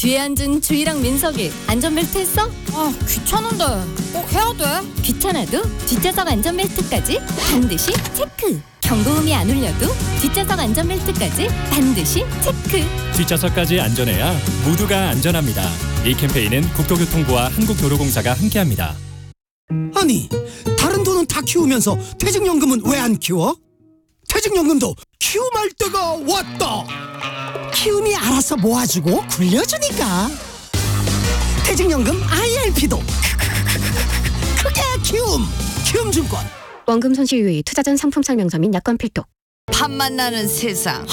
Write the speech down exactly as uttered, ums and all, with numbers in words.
뒤에 앉은 주희랑 민석이 안전벨트 했어? 아, 귀찮은데 꼭 해야 돼? 귀찮아도 뒷좌석 안전벨트까지 반드시 체크. 경고음이 안 울려도 뒷좌석 안전벨트까지 반드시 체크. 뒷좌석까지 안전해야 모두가 안전합니다. 이 캠페인은 국토교통부와 한국도로공사가 함께합니다. 아니, 다른 돈은 다 키우면서 퇴직연금은 왜 안 키워? 퇴직연금도 키움할 때가 왔다. 키움이 알아서 모아주고 굴려주니까. 퇴직연금 아이알피도 크게 키움. 키움증권. 원금 손실 유의 투자 전 상품 설명서 및 약관 필독. 밥 만나는 세상